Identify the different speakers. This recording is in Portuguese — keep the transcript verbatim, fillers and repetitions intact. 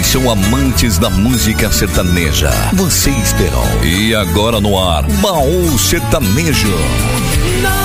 Speaker 1: Atenção, amantes da música sertaneja, você esperou. E agora no ar, Baú Sertanejo.